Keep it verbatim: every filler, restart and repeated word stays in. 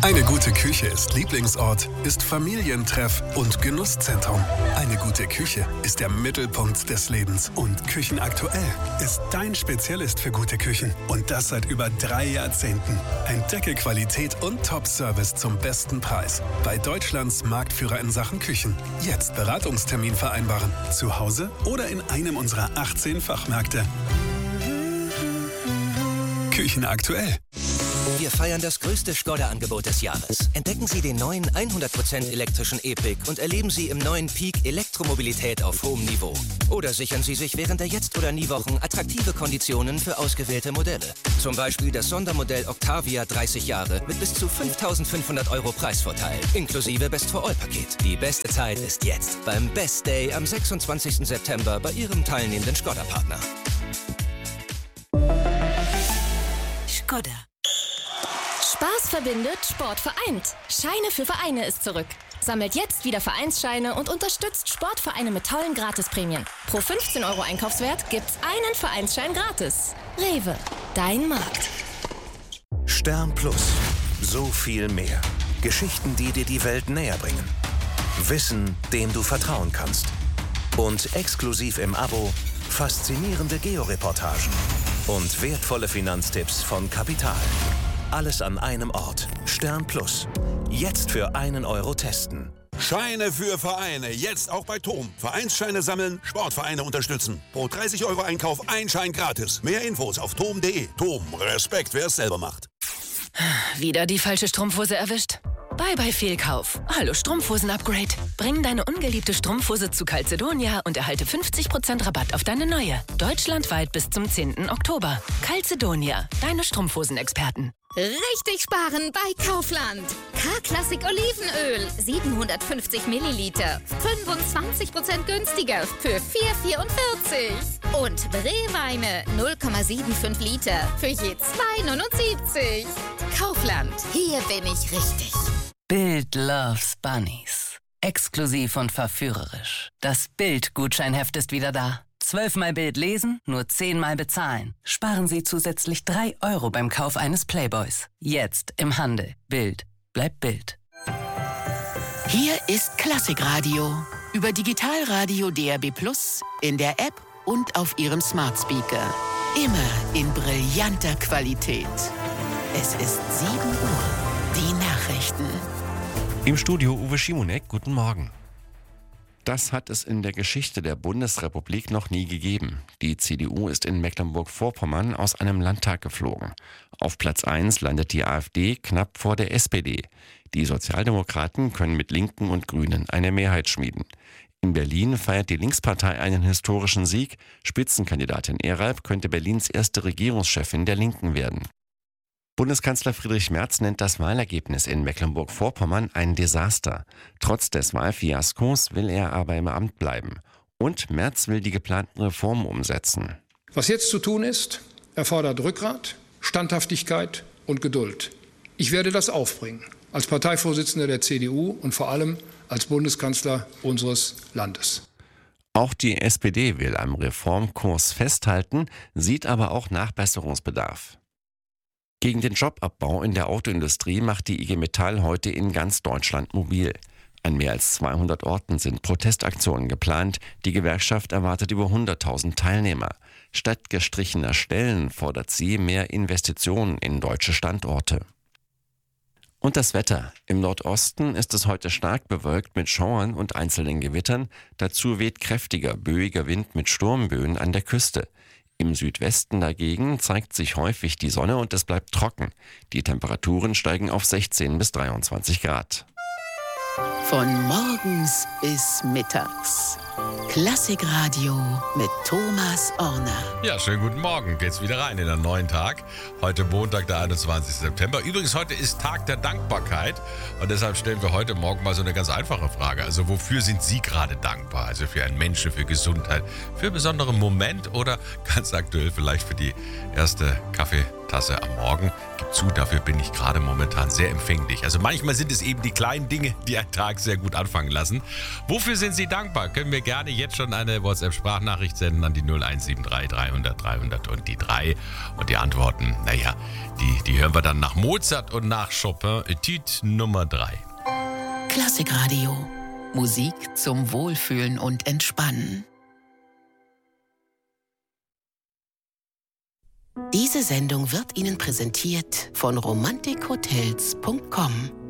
Eine gute Küche ist Lieblingsort, ist Familientreff und Genusszentrum. Eine gute Küche ist der Mittelpunkt des Lebens. Und Küchenaktuell ist dein Spezialist für gute Küchen. Und das seit über drei Jahrzehnten. Entdecke Qualität und Top-Service zum besten Preis. Bei Deutschlands Marktführer in Sachen Küchen. Jetzt Beratungstermin vereinbaren. Zu Hause oder in einem unserer achtzehn Fachmärkte. Küchenaktuell. Wir feiern das größte Skoda-Angebot des Jahres. Entdecken Sie den neuen hundert Prozent elektrischen E-Pick und erleben Sie im neuen Peak Elektromobilität auf hohem Niveau. Oder sichern Sie sich während der Jetzt- oder Nie-Wochen attraktive Konditionen für ausgewählte Modelle. Zum Beispiel das Sondermodell Octavia dreißig Jahre mit bis zu fünftausendfünfhundert Euro Preisvorteil, inklusive Best-for-All-Paket. Die beste Zeit ist jetzt beim Best Day am sechsundzwanzigsten September bei Ihrem teilnehmenden Skoda-Partner. Skoda. Spaß verbindet, Sport vereint. Scheine für Vereine ist zurück. Sammelt jetzt wieder Vereinsscheine und unterstützt Sportvereine mit tollen Gratisprämien. Pro fünfzehn Euro Einkaufswert gibt's einen Vereinsschein gratis. Rewe, dein Markt. Stern Plus. So viel mehr. Geschichten, die dir die Welt näher bringen. Wissen, dem du vertrauen kannst. Und exklusiv im Abo faszinierende Georeportagen und wertvolle Finanztipps von Kapital. Alles an einem Ort. Stern Plus. Jetzt für einen Euro testen. Scheine für Vereine. Jetzt auch bei T O M. Vereinsscheine sammeln, Sportvereine unterstützen. Pro dreißig Euro Einkauf ein Schein gratis. Mehr Infos auf tom punkt de. T O M. Respekt, wer es selber macht. Wieder die falsche Strumpfhose erwischt? Bye bye Fehlkauf. Hallo Strumpfhosen-Upgrade. Bring deine ungeliebte Strumpfhose zu Calzedonia und erhalte fünfzig Prozent Rabatt auf deine neue. Deutschlandweit bis zum zehnten Oktober. Calzedonia, deine Strumpfhosen-Experten. Richtig sparen bei Kaufland. K-Klassik Olivenöl, siebenhundertfünfzig Milliliter, fünfundzwanzig Prozent günstiger für vier Euro vierundvierzig. Und Brewweine null Komma fünfundsiebzig Liter für je zwei Euro neunundsiebzig. Kaufland, hier bin ich richtig. Bild loves Bunnies. Exklusiv und verführerisch. Das Bild-Gutscheinheft ist wieder da. Zwölfmal Bild lesen, nur zehnmal bezahlen. Sparen Sie zusätzlich drei Euro beim Kauf eines Playboys. Jetzt im Handel. Bild bleibt Bild. Hier ist Klassikradio. Über Digitalradio D A B Plus, in der App und auf Ihrem Smart Speaker. Immer in brillanter Qualität. Es ist sieben Uhr. Die Nachrichten. Im Studio Uwe Schimonek, guten Morgen. Das hat es in der Geschichte der Bundesrepublik noch nie gegeben. Die C D U ist in Mecklenburg-Vorpommern aus einem Landtag geflogen. Auf Platz eins landet die AfD knapp vor der S P D. Die Sozialdemokraten können mit Linken und Grünen eine Mehrheit schmieden. In Berlin feiert die Linkspartei einen historischen Sieg. Spitzenkandidatin Eralb könnte Berlins erste Regierungschefin der Linken werden. Bundeskanzler Friedrich Merz nennt das Wahlergebnis in Mecklenburg-Vorpommern ein Desaster. Trotz des Wahlfiaskos will er aber im Amt bleiben. Und Merz will die geplanten Reformen umsetzen. Was jetzt zu tun ist, erfordert Rückgrat, Standhaftigkeit und Geduld. Ich werde das aufbringen, als Parteivorsitzender der C D U und vor allem als Bundeskanzler unseres Landes. Auch die S P D will am Reformkurs festhalten, sieht aber auch Nachbesserungsbedarf. Gegen den Jobabbau in der Autoindustrie macht die I G Metall heute in ganz Deutschland mobil. An mehr als zweihundert Orten sind Protestaktionen geplant. Die Gewerkschaft erwartet über hunderttausend Teilnehmer. Statt gestrichener Stellen fordert sie mehr Investitionen in deutsche Standorte. Und das Wetter. Im Nordosten ist es heute stark bewölkt mit Schauern und einzelnen Gewittern. Dazu weht kräftiger, böiger Wind mit Sturmböen an der Küste. Im Südwesten dagegen zeigt sich häufig die Sonne und es bleibt trocken. Die Temperaturen steigen auf sechzehn bis dreiundzwanzig Grad. Von morgens bis mittags. Klassikradio mit Thomas Orner. Ja, schönen guten Morgen. Geht's wieder rein in einen neuen Tag. Heute Montag, der einundzwanzigsten September. Übrigens, heute ist Tag der Dankbarkeit. Und deshalb stellen wir heute Morgen mal so eine ganz einfache Frage. Also, wofür sind Sie gerade dankbar? Also für einen Menschen, für Gesundheit, für einen besonderen Moment oder ganz aktuell vielleicht für die erste Kaffeetasse am Morgen. Gib zu, dafür bin ich gerade momentan sehr empfänglich. Also manchmal sind es eben die kleinen Dinge, die einen Tag sehr gut anfangen lassen. Wofür sind Sie dankbar? Können wir gerne jetzt schon eine WhatsApp-Sprachnachricht senden an die null eins sieben drei dreihundert dreihundert und die drei. Und die Antworten, naja, die, die hören wir dann nach Mozart und nach Chopin, Etude Nummer drei. Klassikradio. Musik zum Wohlfühlen und Entspannen. Diese Sendung wird Ihnen präsentiert von romantik hotels punkt com.